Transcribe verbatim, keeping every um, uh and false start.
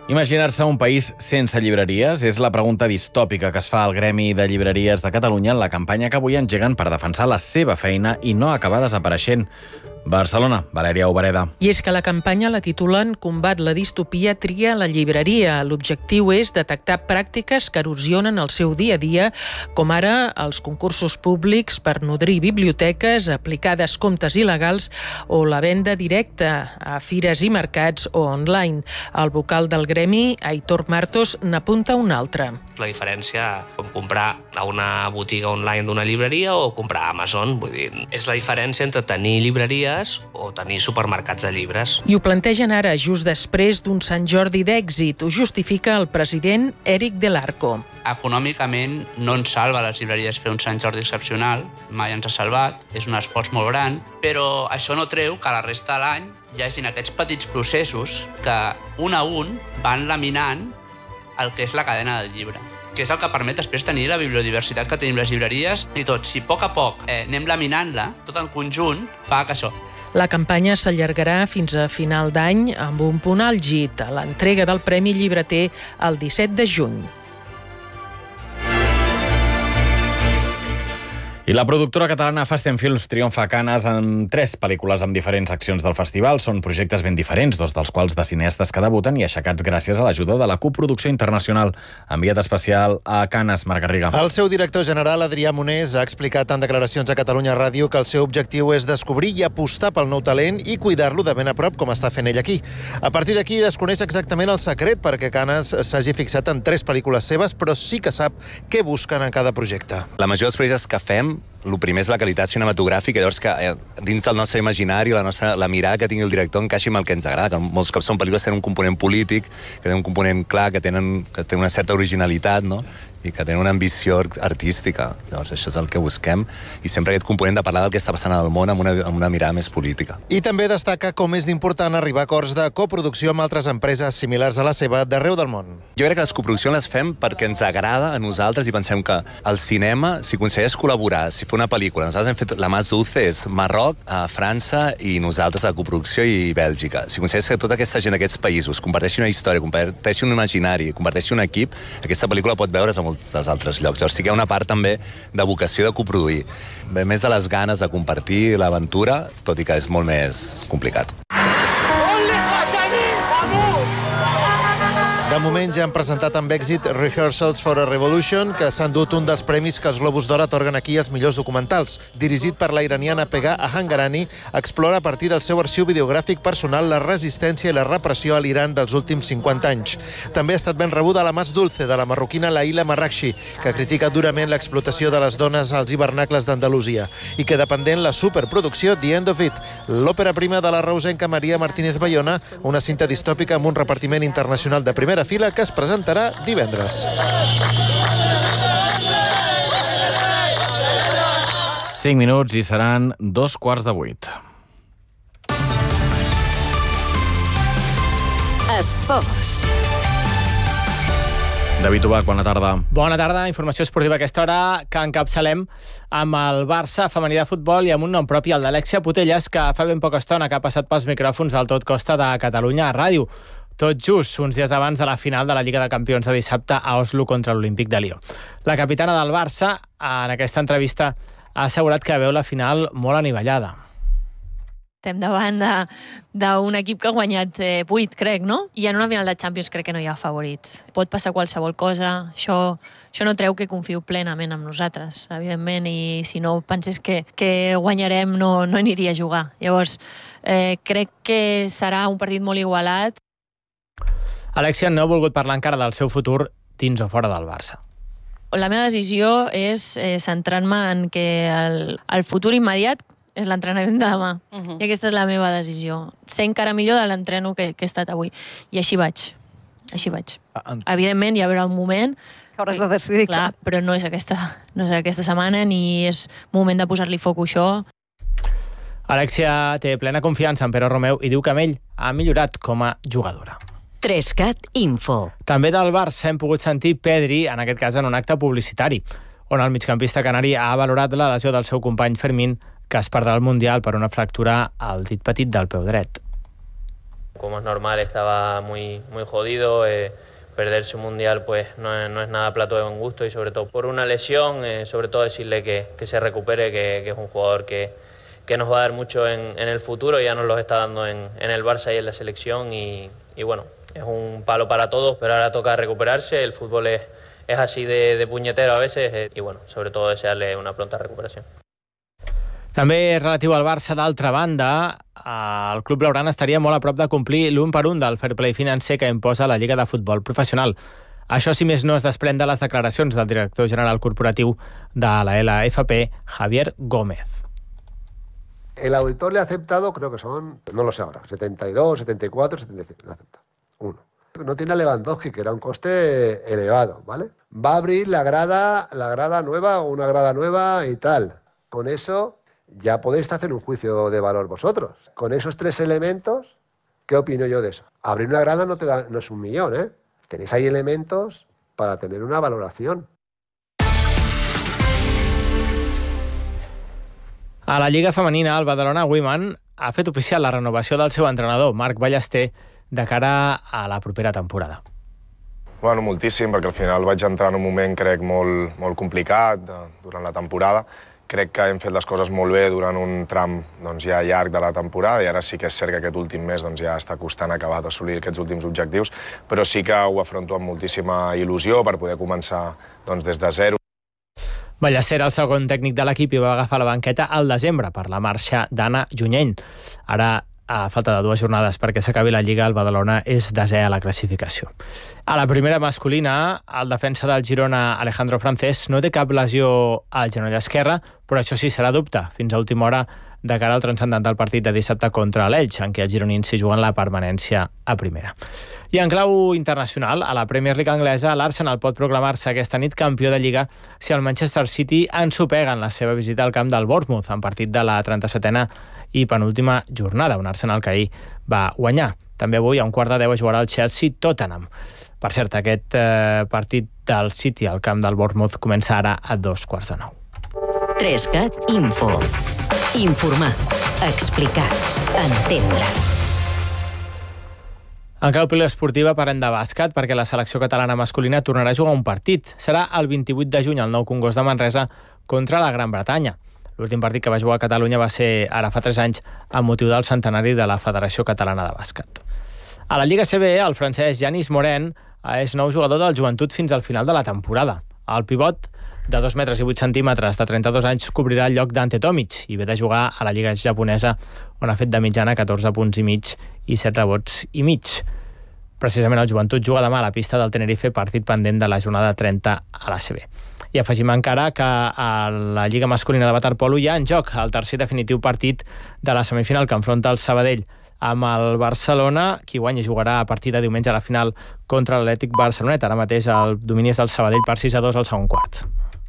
Imaginar-se un país sense llibreries és la pregunta distòpica que es fa al Gremi de Llibreries de Catalunya en la campanya que avui engeguen per defensar la seva feina i no acabar desapareixent. Barcelona, Valèria Obereda. I és que la campanya la titulen Combat la distopia, tria la llibreria. L'objectiu és detectar pràctiques que erosionen el seu dia a dia, com ara els concursos públics per nodrir biblioteques, aplicar descomptes il·legals o la venda directa a fires i mercats o online. El vocal del gremi, Aitor Martos, n'apunta un altre. La diferència com comprar a una botiga online d'una llibreria o comprar a Amazon, vull dir, és la diferència entre tenir llibreries o tenir supermercats de llibres. I ho plantegen ara, just després d'un Sant Jordi d'èxit. Ho justifica el president Eric Del Arco. Econòmicament no ens salva a les llibreries fer un Sant Jordi excepcional, mai ens ha salvat, és un esforç molt gran, però això no treu que a la resta de l'any hi hagin aquests petits processos que un a un van laminant el que és la cadena del llibre, que és el que permet després tenir la bibliodiversitat que tenim les llibreries i tot. Si a poc a poc eh, anem laminant-la, tot en conjunt fa que això. La campanya s'allargarà fins a final d'any amb un punt àlgid, a l'entrega del Premi Llibreter el disset de juny. I la productora catalana Fast and Films triomfa a Canes en tres pel·lícules amb diferents accions del festival. Són projectes ben diferents, dos dels quals de cineastes que debuten i aixecats gràcies a l'ajuda de la coproducció internacional. Enviat especial a Canes, Marc Garriga. El seu director general, Adrià Monés, ha explicat en declaracions a Catalunya Ràdio que el seu objectiu és descobrir i apostar pel nou talent i cuidar-lo de ben a prop, com està fent ell aquí. A partir d'aquí desconeix exactament el secret perquè Canes s'hagi fixat en tres pel·lícules seves, però sí que sap què busquen en cada projecte. La majoria dels projectes que fem, el primer és la qualitat cinematogràfica, llavors que eh, dins del nostre imaginari, la, nostra, la mirada que tingui el director encaixi amb el que ens agrada, que molts cops són pel·lícules que tenen un component polític, que tenen un component clar, que tenen, que tenen una certa originalitat, no? I que tenen una ambició artística. Llavors això és el que busquem, i sempre aquest component de parlar del que està passant al món amb una, amb una mirada més política. I també destaca com és important arribar a acords de coproducció amb altres empreses similars a la seva d'arreu del món. Jo crec que les coproduccions les fem perquè ens agrada a nosaltres i pensem que el cinema, si aconsegueix col·laborar, si fa una pel·lícula, nosaltres hem fet La Mas Dulce, és Marroc, a França i nosaltres a coproducció i Bèlgica. Si aconsegueix que tota aquesta gent d'aquests països comparteixi una història, comparteixi un imaginari, comparteixi un equip, aquesta pel·lícula pot veure's a molts dels altres llocs. Llavors sí que hi ha una part també de vocació de coproduir. Ve més de les ganes de compartir l'aventura, tot i que és molt més complicat. De moment ja han presentat amb èxit Rehearsals for a Revolution, que s'ha endut un dels premis que els Globus d'Or atorguen aquí als millors documentals. Dirigit per la iraniana Pegah Ahangarani, explora a partir del seu arxiu videogràfic personal la resistència i la repressió a l'Iran dels últims cinquanta anys. També ha estat ben rebuda La Mas Dulce, de la marroquina Laila Marrakchi, que critica durament l'explotació de les dones als hivernacles d'Andalusia, i queda pendent la superproducció The End of It, l'òpera prima de la reusenca Maria Martínez Bayona, una cinta distòpica amb un repartiment internacional de primera fila que es presentarà divendres. Cinc minuts i seran dos quarts de vuit. Esports. David Ubach, bona tarda. Bona tarda, informació esportiva a aquesta hora que encapçalem amb el Barça femení de futbol i amb un nom propi, el d'Alexia Putellas, que fa ben poca estona que ha passat pels micròfons al Tot Costa de Catalunya a Ràdio. Tot just uns dies abans de la final de la Lliga de Campions de dissabte a Oslo contra l'Olímpic de Lió. La capitana del Barça, en aquesta entrevista, ha assegurat que veu la final molt anivellada. Estem davant d'un equip que ha guanyat eh, vuit, crec, no? I en una final de Champions crec que no hi ha favorits. Pot passar qualsevol cosa, això, això no treu que confio plenament en nosaltres, evidentment, i si no pensés que, que guanyarem no, no aniria a jugar. Llavors, eh, crec que serà un partit molt igualat. Alexia no ha volgut parlar encara del seu futur dins o fora del Barça. La meva decisió és eh, centrar-me en que el, el futur immediat és l'entrenament de demà. Uh-huh. I aquesta és la meva decisió. Ser encara millor de l'entreno que, que he estat avui. I així vaig. Així vaig. Uh-huh. Evidentment, hi haurà un moment que hauràs de decidir, clar, clar. Però no és, aquesta, no és aquesta setmana ni és moment de posar-li foc a això. Alexia té plena confiança en Pere Romeu i diu que amb ell ha millorat com a jugadora. Trescat Info. També del Barça hem pogut sentir Pedri, en aquest cas en un acte publicitari, on el migcampista canari ha valorat la lesió del seu company Fermín, que es perdrà el Mundial per una fractura al dit petit del peu dret. Como es normal, estaba muy, muy jodido. Eh, perderse un mundial pues no es, no es nada plato de buen gusto y sobre todo por una lesión, eh, sobre todo decirle que, que se recupere, que, que es un jugador que, que nos va a dar mucho en, en el futuro, ya nos lo está dando en, en el Barça y en la selección y, y bueno, es un palo para todos, pero ahora toca recuperarse, el fútbol es, es así de, de puñetero a veces eh, y bueno, sobre todo desearle una pronta recuperació. També relatiu al Barça, d'altra banda, el club blaugrana estaria molt a prop de complir l'un per un del fair play financer que imposa la Lliga de Futbol Professional. Això, si més no, es desprèn de les declaracions del director general corporatiu de la L F P, Javier Gómez. El auditor le ha aceptado, creo que son, no lo sé ahora, setenta y dos, setenta y cuatro, setenta y cinco, le acepta. Uno. No tiene a Lewandowski, que era un coste elevado, ¿vale? Va a abrir la grada, la grada nueva o una grada nueva y tal. Con eso ya podéis hacer un juicio de valor vosotros. Con esos tres elementos, ¿qué opino yo de eso? Abrir una grada no, te da, no es un millón, ¿eh? Tenéis ahí elementos para tener una valoración. A la Lliga Femenina, el Badalona Women ha fet oficial la renovació del seu entrenador, Marc Ballester, de cara a la propera temporada. Bueno, moltíssim, perquè al final vaig entrar en un moment, crec, molt, molt complicat durant la temporada. Crec que hem fet les coses molt bé durant un tram doncs, ja llarg de la temporada i ara sí que és cert que aquest últim mes doncs, ja està costant acabar d'assolir aquests últims objectius, però sí que ho afronto amb moltíssima il·lusió per poder començar doncs, des de zero. Ballester, el segon tècnic de l'equip, i va agafar la banqueta al desembre per la marxa d'Anna Junyent. Ara, a falta de dues jornades perquè s'acabi la Lliga, el Badalona és desè a la classificació. A la primera masculina, el defensa del Girona, Alejandro Francés, no té cap lesió al genoll esquerre, però això sí, serà dubte fins a última hora de cara al transcendental partit de dissabte contra l'Elx, en què els gironins s'hi juguen la permanència a primera. I en clau internacional, a la Premier League anglesa, l'Arsenal pot proclamar-se aquesta nit campió de Lliga si el Manchester City ensopega en la seva visita al camp del Bournemouth, en partit de la trenta-setena i penúltima jornada, un Arsenal que ahir va guanyar. També avui a un quart de deu es jugarà el Chelsea-Tottenham. Per cert, aquest eh, partit del City al camp del Bournemouth comença ara a dos quarts de nou. Trescat Info. Informar, explicar, entendre. En clau poliesportiva parlem de bàsquet perquè la selecció catalana masculina tornarà a jugar un partit. Serà el vint-i-vuit de juny al Nou Congost de Manresa contra la Gran Bretanya. L'últim partit que va jugar a Catalunya va ser ara fa tres anys amb motiu del centenari de la Federació Catalana de Bàsquet. A la Lliga C B, el francès Yanis Morin és nou jugador del Joventut fins al final de la temporada. El pivot de dos metres i vuit centímetres de trenta-dos anys cobrirà el lloc d'Ante Tomic i ve de jugar a la Lliga japonesa on ha fet de mitjana catorze punts i mig i set rebots i mig. Precisament el Joventut juga demà a la pista del Tenerife, partit pendent de la jornada trenta a la C B. I afegim encara que a la Lliga masculina de waterpolo hi ha en joc el tercer definitiu partit de la semifinal que enfronta el Sabadell amb el Barcelona. Qui guanyi jugarà a partir de diumenge a la final contra l'Atlètic Barcelonet. Ara mateix el domini és del Sabadell per sis a dos al segon quart.